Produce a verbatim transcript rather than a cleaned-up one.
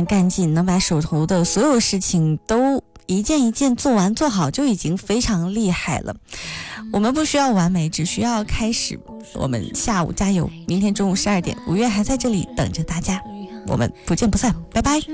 常干劲，能把手头的所有事情都一件一件做完做好，就已经非常厉害了。我们不需要完美，只需要开始。我们下午加油，明天中午十二点，五月还在这里等着大家，我们不见不散，拜拜。